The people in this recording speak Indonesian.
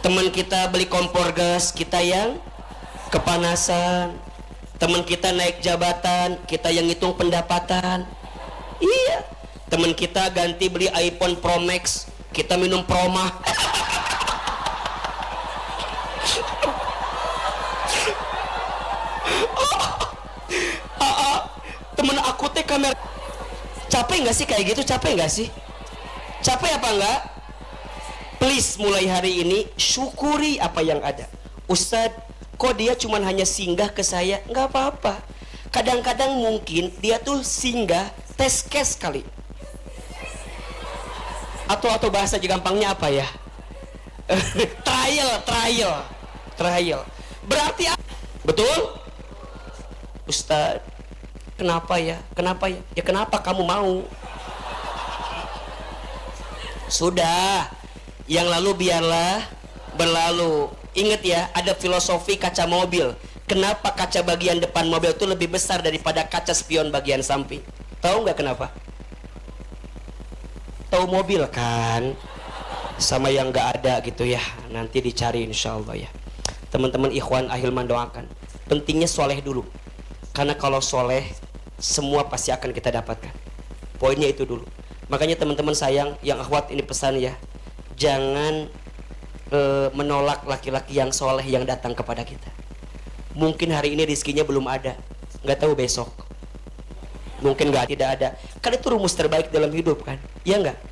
Teman kita beli kompor gas, kita yang kepanasan. Teman kita naik jabatan, kita yang ngitung pendapatan. Iya. Teman kita ganti beli iPhone Pro Max, kita minum Proma. Temen aku teh kamera. Capek nggak sih kayak gitu? Capek nggak sih? Capek apa enggak? Please mulai hari ini syukuri apa yang ada. Ustadz, kok dia cuman hanya singgah ke saya? Nggak apa-apa. Kadang-kadang mungkin dia tuh singgah test case kali. Atau bahasa gampangnya apa ya? trial. Berarti betul? Ustadz, kenapa ya? Ya kenapa kamu mau? Sudah, yang lalu biarlah berlalu. Ingat ya, ada filosofi kaca mobil. Kenapa kaca bagian depan mobil itu lebih besar daripada kaca spion bagian samping? Tahu nggak kenapa? Tahu mobil kan? Sama yang nggak ada gitu ya. Nanti dicari insya Allah ya. Teman-teman ikhwan ahilman doakan. Pentingnya soleh dulu. Karena kalau soleh, semua pasti akan kita dapatkan. Poinnya itu dulu. Makanya teman-teman sayang, yang akhwat ini pesan ya, jangan menolak laki-laki yang soleh yang datang kepada kita. Mungkin hari ini rezekinya belum ada, nggak tahu besok. Mungkin tidak ada. Kan itu rumus terbaik dalam hidup kan, ya nggak?